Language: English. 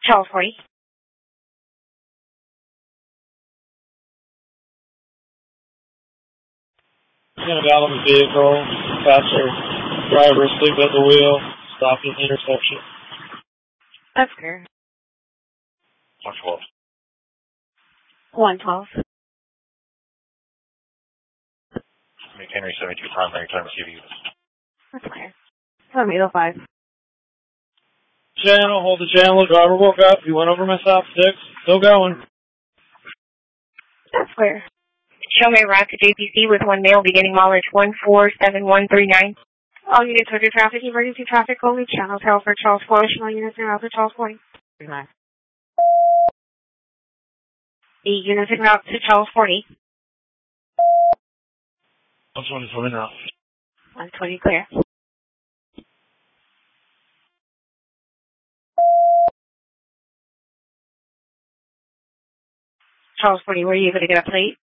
Charles 40. Invalid vehicle, passenger, driver asleep at the wheel, stopped at the intersection. That's clear. 112. 112. Henry 72 primary time CV. That's clear. 805. Channel, hold the channel, driver woke up, he went over my stop sticks, still going. That's clear. Show me route to JPC with one male beginning mileage 147139. All units under traffic, emergency traffic only, channel tail for Charles 4, all units en route to Charles 40. The units en route to Charles 40. 120 coming now. 120 clear. Charles 40, were you able to get a plate?